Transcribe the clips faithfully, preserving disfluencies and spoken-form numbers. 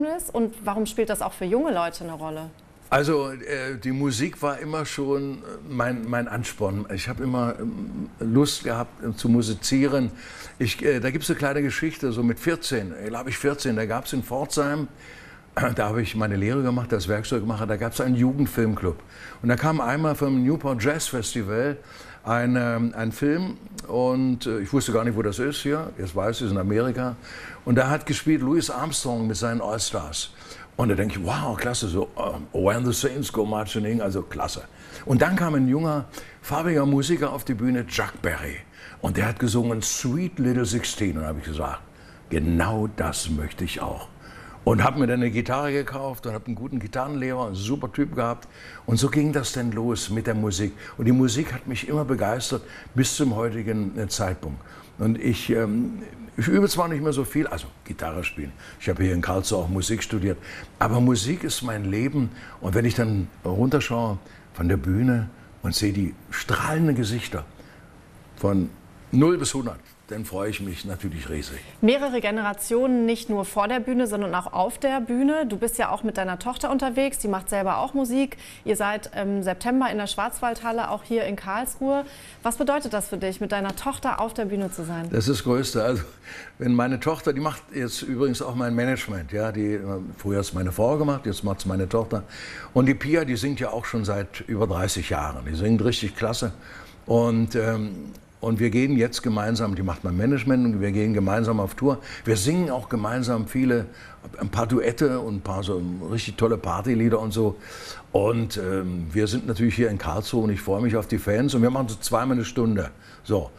ist und warum spielt das auch für junge Leute eine Rolle? Also äh, die Musik war immer schon mein, mein Ansporn. Ich habe immer ähm, Lust gehabt äh, zu musizieren. Ich, äh, da gibt es eine kleine Geschichte, so mit vierzehn, glaube ich vierzehn, da gab es in Pforzheim, äh, da habe ich meine Lehre gemacht als Werkzeugmacher, da gab es einen Jugendfilmclub. Und da kam einmal vom Newport Jazz Festival ein, ähm, ein Film und äh, ich wusste gar nicht, wo das ist hier, jetzt weiß ich, es ist in Amerika. Und da hat gespielt Louis Armstrong mit seinen All-Stars. Und da denke ich, wow, klasse, so uh, When the Saints Go Marching In, also klasse. Und dann kam ein junger, farbiger Musiker auf die Bühne, Chuck Berry. Und der hat gesungen Sweet Little Sixteen. Und da habe ich gesagt, genau das möchte ich auch. Und habe mir dann eine Gitarre gekauft und habe einen guten Gitarrenlehrer, einen super Typ gehabt. Und so ging das dann los mit der Musik. Und die Musik hat mich immer begeistert bis zum heutigen Zeitpunkt. Und ich, ähm, ich übe zwar nicht mehr so viel, also Gitarre spielen. Ich habe hier in Karlsruhe auch Musik studiert. Aber Musik ist mein Leben. Und wenn ich dann runterschaue von der Bühne und sehe die strahlenden Gesichter von null bis hundert, dann freue ich mich natürlich riesig. Mehrere Generationen, nicht nur vor der Bühne, sondern auch auf der Bühne. Du bist ja auch mit deiner Tochter unterwegs, die macht selber auch Musik. Ihr seid im September in der Schwarzwaldhalle, auch hier in Karlsruhe. Was bedeutet das für dich, mit deiner Tochter auf der Bühne zu sein? Das ist das Größte. Also, wenn meine Tochter, die macht jetzt übrigens auch mein Management. Ja, die, früher hat es meine Frau gemacht, jetzt macht es meine Tochter. Und die Pia, die singt ja auch schon seit über dreißig Jahren. Die singt richtig klasse. Und ähm, Und wir gehen jetzt gemeinsam, die macht mein Management, und wir gehen gemeinsam auf Tour. Wir singen auch gemeinsam viele, ein paar Duette und ein paar so richtig tolle Partylieder und so. Und ähm, wir sind natürlich hier in Karlsruhe und ich freue mich auf die Fans. Und wir machen so zweimal eine Stunde. So,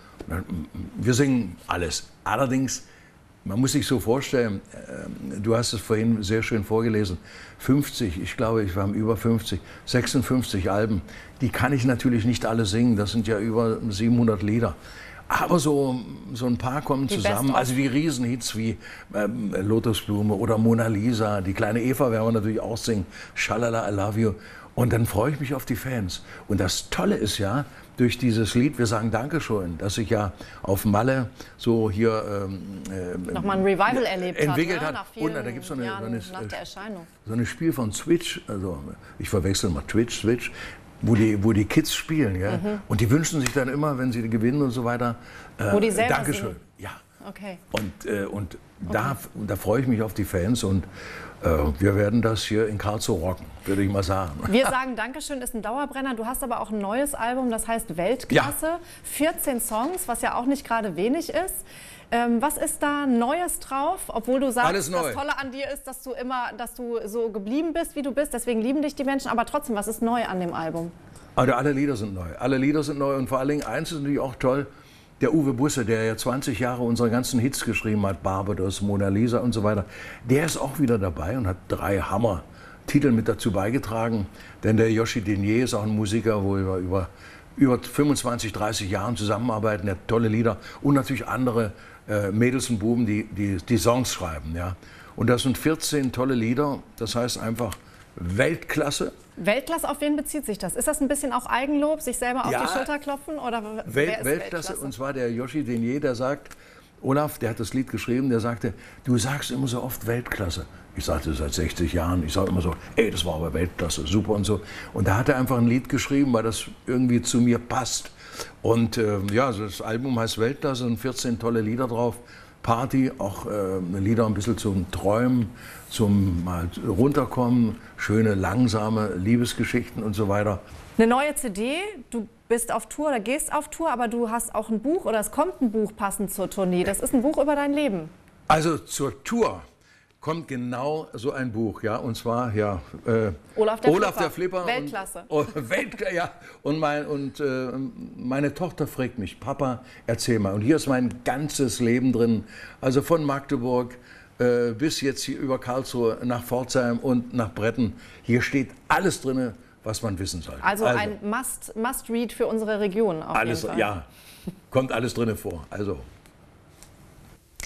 wir singen alles. Allerdings, man muss sich so vorstellen, äh, du hast es vorhin sehr schön vorgelesen, fünfzig, ich glaube, wir haben über fünfzig, sechsundfünfzig Alben, die kann ich natürlich nicht alle singen, das sind ja über siebenhundert Lieder. Aber so, so ein paar kommen die zusammen, also die Riesenhits wie ähm, Lotusblume oder Mona Lisa, die kleine Eva werden wir natürlich auch singen, Schalala, I Love You. Und dann freue ich mich auf die Fans. Und das Tolle ist ja, durch dieses Lied, wir sagen Dankeschön, dass sich ja auf Malle so hier ähm, äh, nochmal ein Revival erlebt entwickelt hat, hat. Ne? Nach Und da gibt es so eine, so, eine, nach der Erscheinung. so ein Spiel von Switch, also ich verwechsel mal Twitch, Switch, wo die, wo die Kids spielen. Ja? Mhm. Und die wünschen sich dann immer, wenn sie gewinnen und so weiter, äh, wo die selber Dankeschön. Singen. Ja. Okay. Und, äh, und okay. da, da freue ich mich auf die Fans und äh, wir werden das hier in Karlsruhe rocken, würde ich mal sagen. Wir sagen Dankeschön ist ein Dauerbrenner. Du hast aber auch ein neues Album, das heißt Weltklasse. Ja. vierzehn Songs, was ja auch nicht gerade wenig ist. Ähm, was ist da Neues drauf? Obwohl du sagst, Alles neu. Das Tolle an dir ist, dass du immer, dass du so geblieben bist, wie du bist. Deswegen lieben dich die Menschen. Aber trotzdem, was ist neu an dem Album? Also alle Lieder sind neu. Alle Lieder sind neu und vor allen Dingen eins ist natürlich auch toll. Der Uwe Busse, der ja zwanzig Jahre unsere ganzen Hits geschrieben hat, Barbados, Mona Lisa und so weiter, der ist auch wieder dabei und hat drei Hammer-Titel mit dazu beigetragen. Denn der Yoshi Denier ist auch ein Musiker, wo wir über, über fünfundzwanzig, dreißig Jahren zusammenarbeiten, der hat tolle Lieder und natürlich andere äh, Mädels und Buben, die, die die Songs schreiben. Ja. Und das sind vierzehn tolle Lieder, das heißt einfach Weltklasse. Weltklasse, auf wen bezieht sich das? Ist das ein bisschen auch Eigenlob, sich selber auf ja, die Schulter klopfen? Oder Welt, wer ist Weltklasse, Weltklasse? Und zwar der Yoshi Denier, der sagt, Olaf, der hat das Lied geschrieben, der sagte, du sagst immer so oft Weltklasse. Ich sagte seit sechzig Jahren, ich sage immer so, ey, das war aber Weltklasse, super und so. Und da hat er einfach ein Lied geschrieben, weil das irgendwie zu mir passt. Und äh, ja, also das Album heißt Weltklasse und vierzehn tolle Lieder drauf. Party, auch äh, Lieder ein bisschen zum Träumen, zum mal runterkommen, schöne, langsame Liebesgeschichten und so weiter. Eine neue C D, du bist auf Tour oder gehst auf Tour, aber du hast auch ein Buch oder es kommt ein Buch passend zur Tournee. Das ist ein Buch über dein Leben. Also zur Tour kommt genau so ein Buch, ja, und zwar ja äh, Olaf der Olaf Flipper, der Flipper Weltklasse. Und, oh, Weltklasse, ja. Und, mein, und äh, meine Tochter fragt mich, Papa, erzähl mal. Und hier ist mein ganzes Leben drin, also von Magdeburg äh, bis jetzt hier über Karlsruhe nach Pforzheim und nach Bretten. Hier steht alles drin, was man wissen soll. Also, also ein Must, Must-Read für unsere Region auf alles, jeden Fall. Ja, kommt alles drin vor. Also.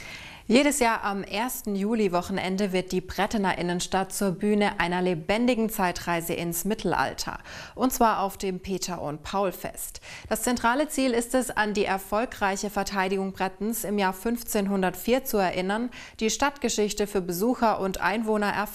Jedes Jahr am ersten Juli-Wochenende wird die Brettener Innenstadt zur Bühne einer lebendigen Zeitreise ins Mittelalter. Und zwar auf dem Peter- und Paul-Fest. Das zentrale Ziel ist es, an die erfolgreiche Verteidigung Brettens im Jahr fünfzehnhundertvier zu erinnern, die Stadtgeschichte für Besucher und Einwohner erfahren.